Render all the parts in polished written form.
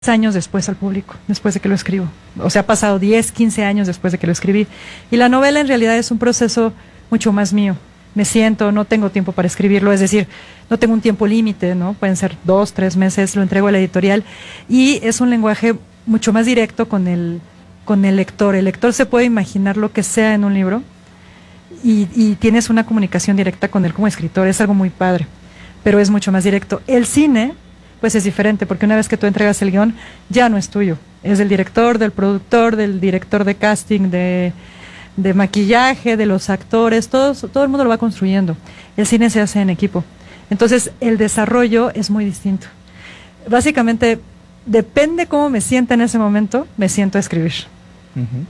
años después al público, después de que lo escribo. O sea, ha pasado 10, 15 años después de que lo escribí. Y la novela en realidad es un proceso mucho más mío. Me siento, no tengo tiempo para escribirlo, es decir, no tengo un tiempo límite, ¿no? Pueden ser 2, 3 meses, lo entrego a la editorial. Y es un lenguaje mucho más directo con el lector. El lector se puede imaginar lo que sea en un libro y tienes una comunicación directa con él como escritor. Es algo muy padre, pero es mucho más directo. El cine pues es diferente, porque una vez que tú entregas el guión, ya no es tuyo, es del director, del productor, del director de casting, de maquillaje, de los actores, todo el mundo lo va construyendo. El cine se hace en equipo, entonces el desarrollo es muy distinto. Básicamente, depende cómo me sienta en ese momento, me siento a escribir. Uh-huh.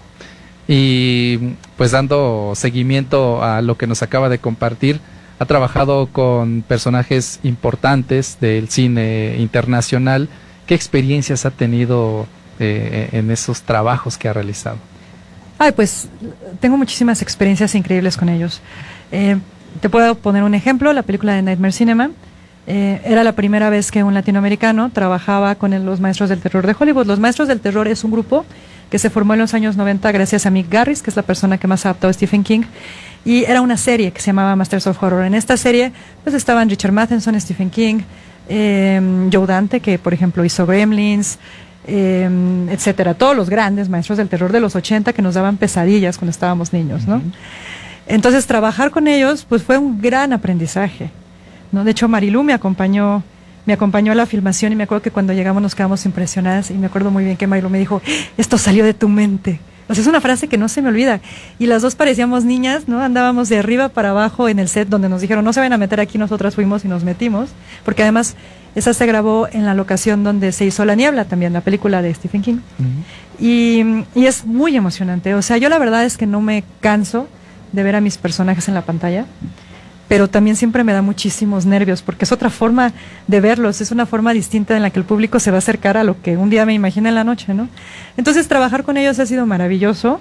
Y pues dando seguimiento a lo que nos acaba de compartir, ha trabajado con personajes importantes del cine internacional. ¿Qué experiencias ha tenido en esos trabajos que ha realizado? Ay, pues tengo muchísimas experiencias increíbles con ellos. Te puedo poner un ejemplo, la película de Nightmare Cinema. Era la primera vez que un latinoamericano trabajaba con los Maestros del Terror de Hollywood. Los Maestros del Terror es un grupo que se formó en los años 90 gracias a Mick Garris, que es la persona que más ha adaptado a Stephen King. Y era una serie que se llamaba Masters of Horror. En esta serie pues estaban Richard Matheson, Stephen King, Joe Dante, que por ejemplo hizo Gremlins, etcétera. Todos los grandes maestros del terror de los 80 que nos daban pesadillas cuando estábamos niños, ¿no? Uh-huh. Entonces trabajar con ellos pues fue un gran aprendizaje, ¿no? De hecho Marilú me acompañó a la filmación y me acuerdo que cuando llegamos nos quedamos impresionadas y me acuerdo muy bien que Marilú me dijo, esto salió de tu mente. O sea, es una frase que no se me olvida. Y las dos parecíamos niñas, ¿no? Andábamos de arriba para abajo en el set donde nos dijeron, no se van a meter aquí, nosotras fuimos y nos metimos. Porque además, esa se grabó en la locación donde se hizo La Niebla, también la película de Stephen King. Uh-huh. Y es muy emocionante. O sea, yo la verdad es que no me canso de ver a mis personajes en la pantalla, pero también siempre me da muchísimos nervios, porque es otra forma de verlos, es una forma distinta en la que el público se va a acercar a lo que un día me imagina en la noche, ¿no? Entonces trabajar con ellos ha sido maravilloso.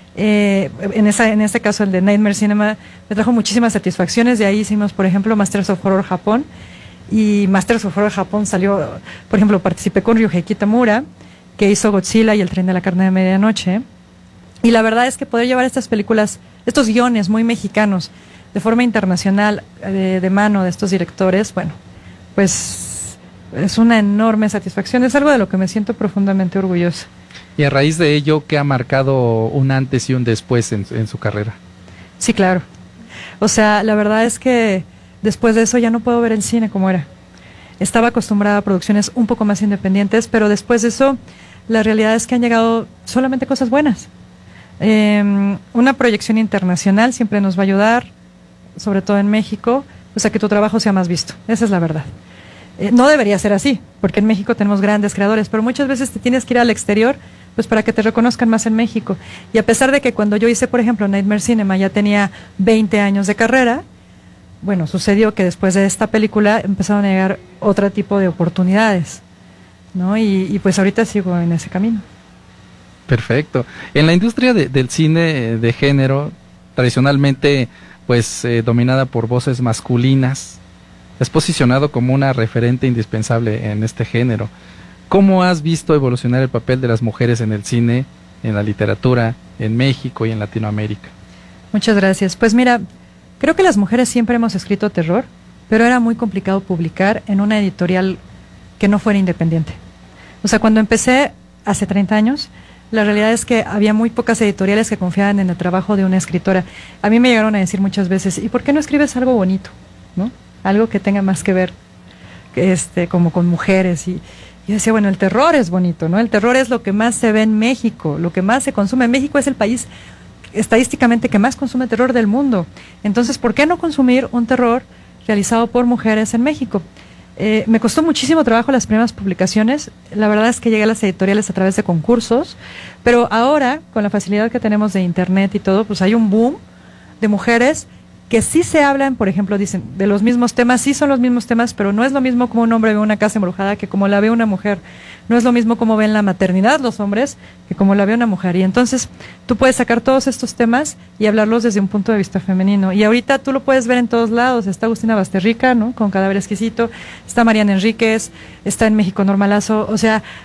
En este caso el de Nightmare Cinema me trajo muchísimas satisfacciones. De ahí hicimos, por ejemplo, Masters of Horror Japón, y Masters of Horror Japón salió, por ejemplo, participé con Ryuhei Kitamura, que hizo Godzilla y El Tren de la Carne de Medianoche, y la verdad es que poder llevar estas películas, estos guiones muy mexicanos, de forma internacional, de mano de estos directores, bueno, pues es una enorme satisfacción, es algo de lo que me siento profundamente orgullosa. Y a raíz de ello, ¿qué ha marcado un antes y un después en su carrera? Sí, claro. O sea, la verdad es que después de eso ya no puedo ver el cine como era. Estaba acostumbrada a producciones un poco más independientes, pero después de eso, la realidad es que han llegado solamente cosas buenas. Una proyección internacional siempre nos va a ayudar, sobre todo en México, pues a que tu trabajo sea más visto. Esa es la verdad. No debería ser así, porque en México tenemos grandes creadores, pero muchas veces te tienes que ir al exterior, pues para que te reconozcan más en México. Y a pesar de que cuando yo hice, por ejemplo, Nightmare Cinema ya tenía 20 años de carrera, bueno, sucedió que después de esta película empezaron a llegar otro tipo de oportunidades, ¿no? Y pues ahorita sigo en ese camino. Perfecto. En la industria del cine de género, tradicionalmente pues dominada por voces masculinas, es posicionado como una referente indispensable en este género. ¿Cómo has visto evolucionar el papel de las mujeres en el cine, en la literatura, en México y en Latinoamérica? Muchas gracias. Pues mira, creo que las mujeres siempre hemos escrito terror, pero era muy complicado publicar en una editorial que no fuera independiente. O sea, cuando empecé hace 30 años, la realidad es que había muy pocas editoriales que confiaban en el trabajo de una escritora. A mí me llegaron a decir muchas veces, ¿y por qué no escribes algo bonito? ¿No? Algo que tenga más que ver como con mujeres. Y yo decía, bueno, el terror es bonito, ¿no? El terror es lo que más se ve en México, lo que más se consume. México es el país estadísticamente que más consume terror del mundo. Entonces, ¿por qué no consumir un terror realizado por mujeres en México? Me costó muchísimo trabajo las primeras publicaciones. La verdad es que llegué a las editoriales a través de concursos, pero ahora, con la facilidad que tenemos de internet y todo, pues hay un boom de mujeres que sí se hablan, por ejemplo, dicen, de los mismos temas, sí son los mismos temas, pero no es lo mismo como un hombre ve una casa embrujada que como la ve una mujer. No es lo mismo como ven la maternidad los hombres que como la ve una mujer. Y entonces tú puedes sacar todos estos temas y hablarlos desde un punto de vista femenino. Y ahorita tú lo puedes ver en todos lados. Está Agustina Basterrica, ¿no? Con Cadáver Exquisito. Está Mariana Enríquez. Está en México Normalazo. O sea,